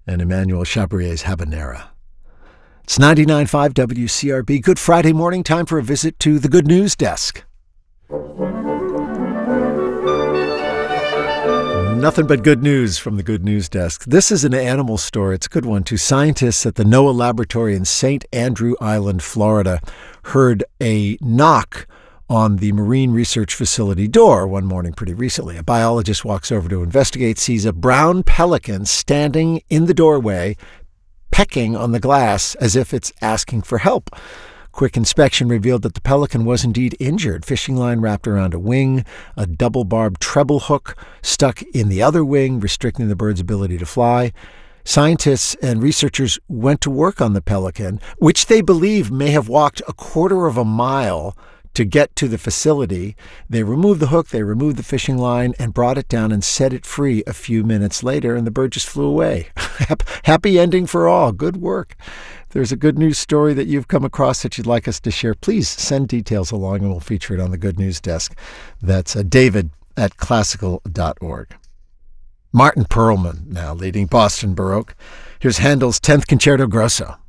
and Emmanuel Chabrier's Habanera. It's 99.5 WCRB. Good Friday morning. Time for a visit to the Good News Desk. Nothing but good news from the Good News Desk. This is an animal story. It's a good one, too. Scientists at the NOAA Laboratory in St. Andrew Island, Florida, heard a knock on the Marine Research Facility door one morning pretty recently. A biologist walks over to investigate, sees a brown pelican standing in the doorway, pecking on the glass as if it's asking for help. Quick inspection revealed that the pelican was indeed injured. Fishing line wrapped around a wing, a double-barbed treble hook stuck in the other wing, restricting the bird's ability to fly. Scientists and researchers went to work on the pelican, which they believe may have walked a quarter of a mile to get to the facility. They removed the hook, they removed the fishing line, and brought it down and set it free a few minutes later, and the bird just flew away. Happy ending for all. Good work. If there's a good news story that you've come across that you'd like us to share, please send details along and we'll feature it on the Good News Desk. That's david@classical.org. Martin Perlman now leading Boston Baroque. Here's Handel's 10th Concerto Grosso.